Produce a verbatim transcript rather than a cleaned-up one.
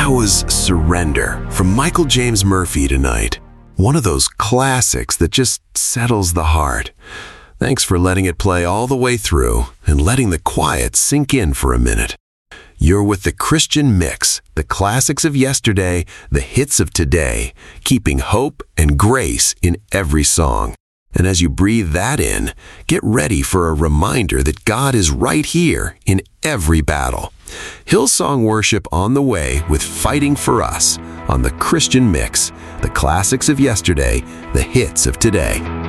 That was Surrender from Michael James Murphy tonight. One of those classics that just settles the heart. Thanks for letting it play all the way through and letting the quiet sink in for a minute. You're with the Christian Mix, the classics of yesterday, the hits of today, keeping hope and grace in every song. And as you breathe that in, get ready for a reminder that God is right here in every battle. Hillsong Worship on the way with Fighting for Us on the Christian Mix, the classics of yesterday, the hits of today.